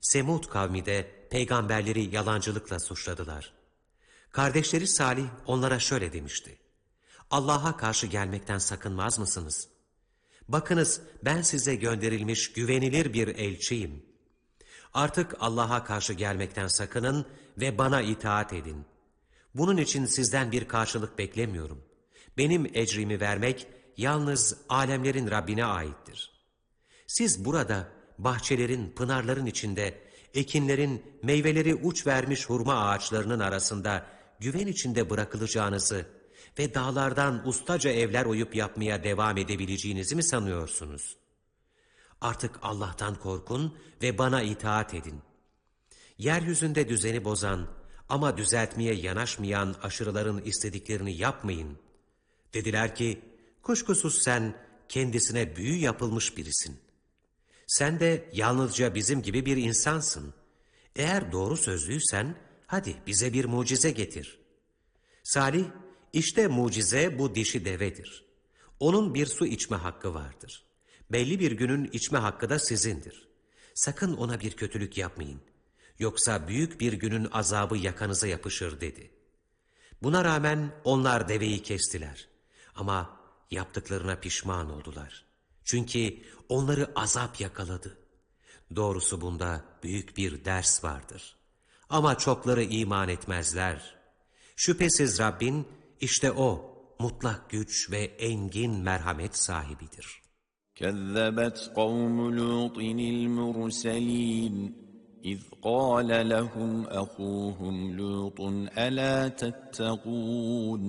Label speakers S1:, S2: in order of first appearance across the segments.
S1: Semud kavmi de peygamberleri yalancılıkla suçladılar. Kardeşleri Salih onlara şöyle demişti: Allah'a karşı gelmekten sakınmaz mısınız? Bakınız, ben size gönderilmiş güvenilir bir elçiyim. Artık Allah'a karşı gelmekten sakının ve bana itaat edin. Bunun için sizden bir karşılık beklemiyorum. Benim ecrimi vermek yalnız alemlerin Rabbine aittir. Siz burada bahçelerin, pınarların içinde, ekinlerin, meyveleri uç vermiş hurma ağaçlarının arasında güven içinde bırakılacağınızı ve dağlardan ustaca evler oyup yapmaya devam edebileceğinizi mi sanıyorsunuz? Artık Allah'tan korkun ve bana itaat edin. Yeryüzünde düzeni bozan ama düzeltmeye yanaşmayan aşırıların istediklerini yapmayın. Dediler ki, kuşkusuz sen kendisine büyü yapılmış birisin. Sen de yalnızca bizim gibi bir insansın. Eğer doğru sözlüysen, hadi bize bir mucize getir. Salih, işte mucize bu dişi devedir. Onun bir su içme hakkı vardır. Belli bir günün içme hakkı da sizindir. Sakın ona bir kötülük yapmayın. Yoksa büyük bir günün azabı yakanıza yapışır dedi. Buna rağmen onlar deveyi kestiler. Ama yaptıklarına pişman oldular. Çünkü onları azap yakaladı. Doğrusu bunda büyük bir ders vardır. Ama çokları iman etmezler. Şüphesiz Rabbin işte O, mutlak güç ve engin merhamet sahibidir.
S2: كذبت قوم لوط المرسلين إذ قال لهم أخوهم لوط ألا تتقون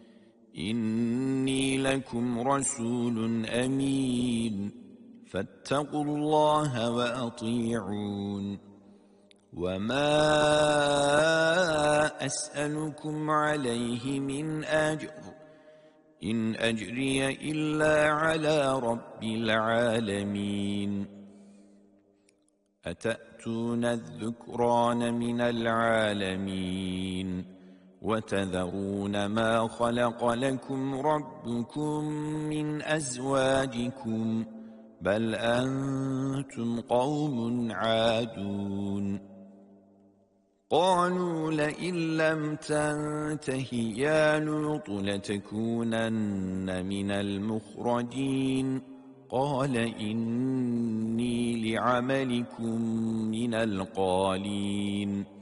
S2: إني لكم رسول أمين فاتقوا الله وأطيعون وما أسألكم عليه من أجر إن أجري إلا على رب العالمين أتأتون الذكران من العالمين وتذرون ما خلق لكم ربكم من أزواجكم بل أنتم قوم عادون قالوا لئن لم تنته يا لوط لتكونن من المخرجين قال إني لعملكم من القالين